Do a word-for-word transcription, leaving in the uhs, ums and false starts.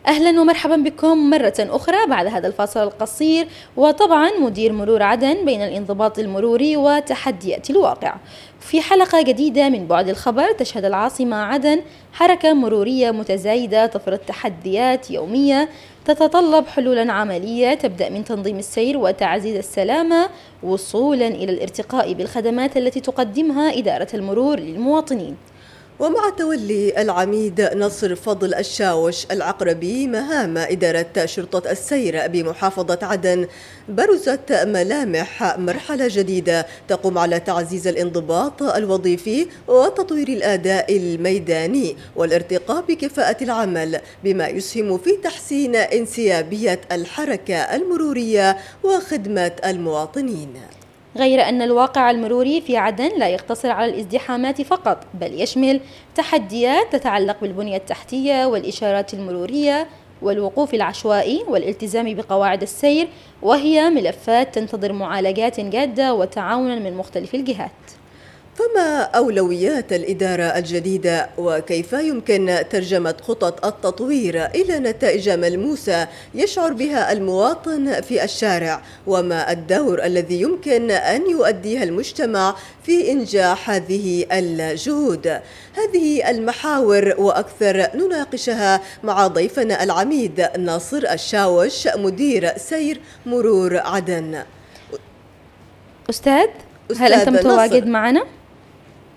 أهلا ومرحبا بكم مرة أخرى بعد هذا الفاصل القصير. وطبعا مدير مرور عدن بين الانضباط المروري وتحديات الواقع. في حلقة جديدة من بعد الخبر تشهد العاصمة عدن حركة مرورية متزايدة تفرض تحديات يومية تتطلب حلولا عملية تبدأ من تنظيم السير وتعزيز السلامة وصولا إلى الارتقاء بالخدمات التي تقدمها إدارة المرور للمواطنين. ومع تولي العميد نصر فضل الشاوش العقربي مهام إدارة شرطة السير بمحافظة عدن، برزت ملامح مرحلة جديدة تقوم على تعزيز الانضباط الوظيفي وتطوير الأداء الميداني والارتقاء بكفاءة العمل، بما يسهم في تحسين انسيابية الحركة المرورية وخدمة المواطنين. غير أن الواقع المروري في عدن لا يقتصر على الازدحامات فقط، بل يشمل تحديات تتعلق بالبنية التحتية والإشارات المرورية والوقوف العشوائي والالتزام بقواعد السير، وهي ملفات تنتظر معالجات جادة وتعاونا من مختلف الجهات. فما أولويات الإدارة الجديدة وكيف يمكن ترجمة خطط التطوير إلى نتائج ملموسة يشعر بها المواطن في الشارع، وما الدور الذي يمكن أن يؤديه المجتمع في إنجاح هذه الجهود؟ هذه المحاور وأكثر نناقشها مع ضيفنا العميد ناصر الشاوش مدير سير مرور عدن. أستاذ, هل أنت متواجد معنا؟